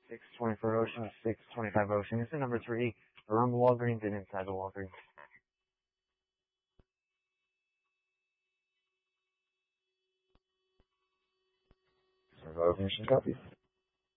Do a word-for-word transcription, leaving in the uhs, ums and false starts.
six twenty-four Ocean, six twenty-five Ocean. This is number three around the Walgreens and inside the Walgreens. Reservation copy.